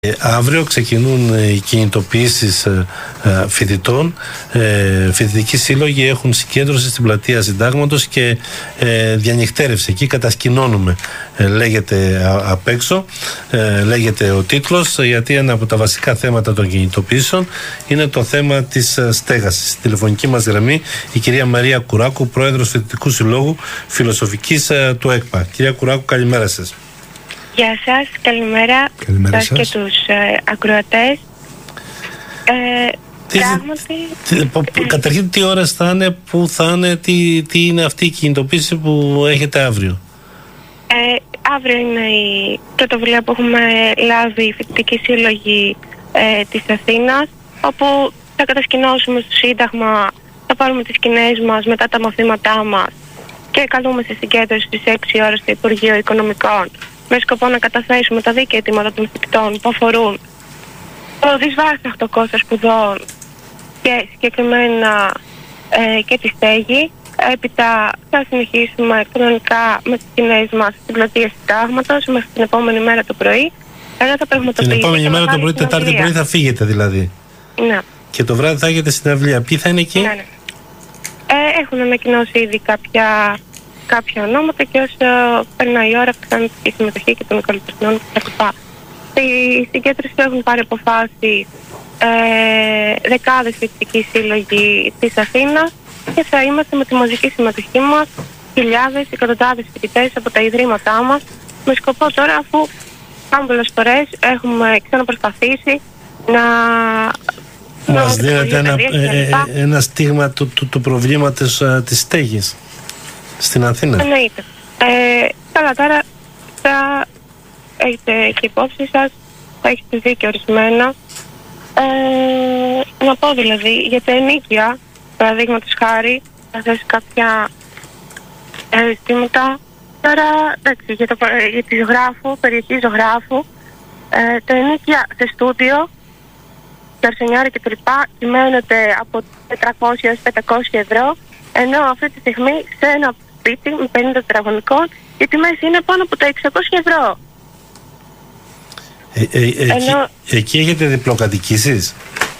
Αύριο ξεκινούν οι κινητοποιήσεις φοιτητών. Φοιτητικοί σύλλογοι έχουν συγκέντρωση στην πλατεία Συντάγματος και διανυκτέρευση. Εκεί κατασκηνώνουμε, λέγεται απ' έξω, λέγεται ο τίτλος, γιατί ένα από τα βασικά θέματα των κινητοποιήσεων είναι το θέμα της στέγασης. Στη τηλεφωνική μας γραμμή η κυρία Μαρία Κουράκου, πρόεδρος Φοιτητικού Συλλόγου Φιλοσοφικής του ΕΚΠΑ. Κυρία Κουράκου, καλημέρα σας. Γεια σας, καλημέρα σας και τους ακροατές. Καταρχήν, τι ώρες θα είναι, πού θα είναι, τι είναι αυτή η κινητοποίηση που έχετε αύριο? Αύριο είναι η πρωτοβουλία που έχουμε λάβει οι φοιτητικοί σύλλογοι της Αθήνας, όπου θα κατασκηνώσουμε στο Σύνταγμα, θα πάρουμε τις σκηνές μας μετά τα μαθήματά μας και καλούμε στη συγκέντρωση στις 6 ώρες στο Υπουργείο Οικονομικών, με σκοπό να καταθέσουμε τα δίκαια αιτήματα των φοιτητών που αφορούν το δυσβάσταχτο κόστος σπουδών και συγκεκριμένα και τη στέγη. Έπειτα θα συνεχίσουμε κανονικά με τις σκηνές μας στην πλατεία Συντάγματος μέχρι την επόμενη μέρα το πρωί. Την επόμενη μέρα το πρωί, Τετάρτη πρωί θα φύγετε δηλαδή? Ναι. Και το βράδυ θα έχετε συναυλία. Ποιοι θα είναι εκεί? Ναι. Έχουν ανακοινώσει ήδη κάποια ονόματα και όσο περνάει η ώρα αυξάνεται η συμμετοχή και των καλλιτεχνών κτλ. Στη συγκέντρωση έχουν πάρει αποφάσεις δεκάδες φοιτητικοί σύλλογοι της Αθήνας και θα είμαστε με τη μαζική συμμετοχή μας χιλιάδες, εκατοντάδες φοιτητές από τα ιδρύματά μας, με σκοπό τώρα, αφού πολλές φορές έχουμε ξαναπροσπαθήσει να μας δίνετε ένα στίγμα του προβλήματος της στέγης στην Αθήνα. Εννοείται. Καλά, τώρα θα έχετε και υπόψη σας, θα έχετε δίκιο ορισμένα. Να πω δηλαδή για τα ενίκια, παραδείγματος χάρη, θα θέσει κάποια ζητήματα. Τώρα, εντάξει, για τη ζωγράφου, περιοχή ζωγράφου, τα ενίκια σε στούντιο, τα αρσενιάρια και τα λοιπά, κυμαίνονται από 400 έως 500 ευρώ, ενώ αυτή τη στιγμή σε ένα σπίτι με 50 τετραγωνικών η τιμές είναι πάνω από τα 600 ευρώ. Εκεί έχετε διπλοκατοικήσεις?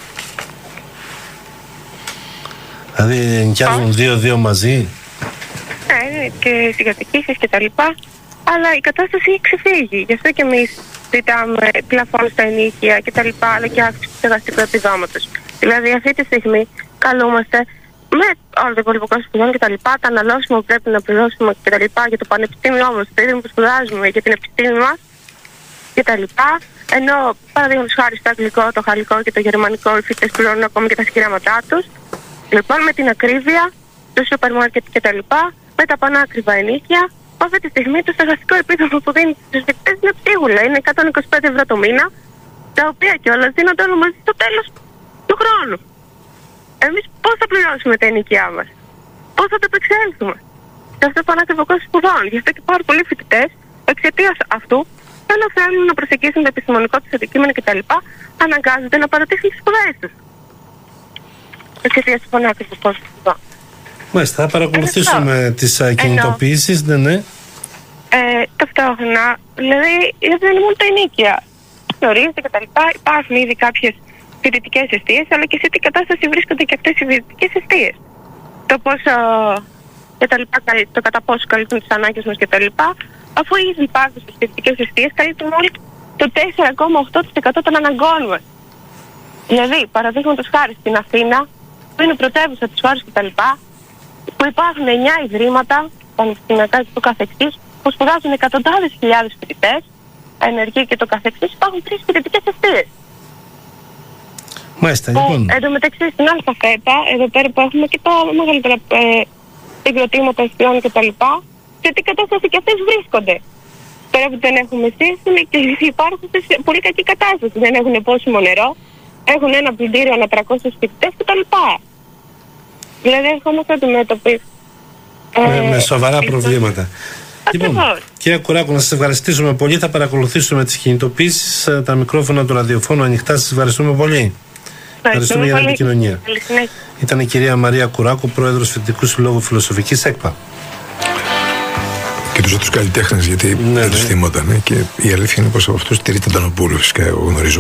Δηλαδή νοικιάζουν 2-2 μαζί? Ναι, και συγκατοικήσεις και τα λοιπά, αλλά η κατάσταση έχει ξεφύγει. Γι' αυτό και εμείς ζητάμε πλαφόν στα ενίκια και τα λοιπά, αλλά και αύξηση του στεγαστικού επιδόματος. Δηλαδή αυτή τη στιγμή καλούμαστε με όλο το υπόλοιπο κόστος σπουδών και τα λοιπά, τα αναλώσιμα που πρέπει να πληρώσουμε και τα λοιπά για το πανεπιστήμιό μας, το ίδιο που σπουδάζουμε για την επιστήμη μας και τα λοιπά, ενώ παραδείγματος χάρη στο αγγλικό, το γαλλικό και το γερμανικό οι φοιτητές πληρώνουν ακόμη και τα συγγράμματά τους. Λοιπόν, με την ακρίβεια, το σούπερ μάρκετ και τα λοιπά, με τα πανάκριβα ενίκια, αυτή τη στιγμή το στεγαστικό επίδομα που δίνει στους φοιτητές είναι ψίγουλα, είναι 125 ευρώ το μήνα, τα οποία κιόλας δίνονται όλο μαζί στο τέλος του χρόνου. Εμείς πώς θα πληρώσουμε τα ενοικιά μας, πώς θα το επεξέλθουμε σε αυτό το πανάκριβο κόστος σπουδών? Γι' αυτό και πάρα πολλοί φοιτητές εξαιτίας αυτού, ενώ θέλουν να προσεγγίσουν το επιστημονικό τους αντικείμενο κτλ., αναγκάζονται να παρατήσουν τις σπουδές τους εξαιτίας του πανάκριβου κόστους σπουδών. Μάλιστα, θα παρακολουθήσουμε τις κινητοποιήσεις, ναι. Ταυτόχρονα, δηλαδή, δεν είναι μόνο τα ενίκια. Γνωρίζετε κτλ. Υπάρχουν ήδη κάποιες φοιτητικές εστίες, αλλά και σε τι κατάσταση βρίσκονται και αυτές οι φοιτητικές εστίες. Το πόσο και τα λοιπά, το κατά πόσο καλύπτουν τις ανάγκες μας και τα λοιπά, αφού ήδη υπάρχουν στις φοιτητικές εστίες, καλύπτουν όλοι το 4,8% των αναγκών μας. Δηλαδή, παραδείγματος χάρη στην Αθήνα, που είναι πρωτεύουσα της χώρας και τα λοιπά, που υπάρχουν 9 ιδρύματα, πανεπιστημιακά και το καθεξής, που σπουδάζουν εκατοντάδες χιλιάδες φοιτητές, ενεργοί και το καθεξής, υπάρχουν 3 φοιτητικές εστίες. Μάλιστα, λοιπόν. Εν τω μεταξύ στην ΑΦΕΤΑ, εδώ πέρα που έχουμε και τα μεγαλύτερα συγκροτήματα εστιών και τα λοιπά, σε τι κατάσταση και αυτές βρίσκονται. Πέρα που δεν έχουμε σύστημα και υπάρχουν σε πολύ κακή κατάσταση. Δεν έχουν πόσιμο νερό, έχουν ένα πλυντήριο ανά 300 φοιτητές και τα λοιπά. Δηλαδή ερχόμαστε αντιμέτωποι με σοβαρά προβλήματα. Λοιπόν, κυρία Κουράκου, να σας ευχαριστήσουμε πολύ. Θα παρακολουθήσουμε τις κινητοποίησεις. Τα μικρόφωνα του ραδιοφώνου ανοιχτά. Σας ευχαριστούμε πολύ. Ευχαριστούμε για την επικοινωνία. Ήταν η κυρία Μαρία Κουράκου, πρόεδρος Φοιτητικού Συλλόγου Φιλοσοφικής ΕΚΠΑ. νομίζω τους καλλιτέχνες, γιατί δεν τους θυμόταν. Και η αλήθεια είναι πως από αυτούς τηρείται τον Απούλου, φυσικά, εγώ γνωρίζω.